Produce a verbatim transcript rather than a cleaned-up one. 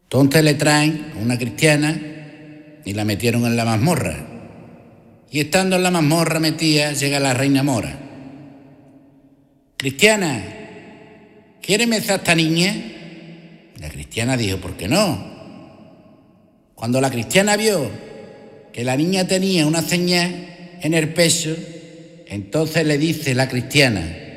Entonces le traen a una cristiana y la metieron en la mazmorra. Y estando en la mazmorra metida, llega la reina mora. Cristiana, ¿quiere besar a esta niña? La cristiana dijo, ¿por qué no? Cuando la cristiana vio que la niña tenía una señal en el pecho, entonces le dice la cristiana,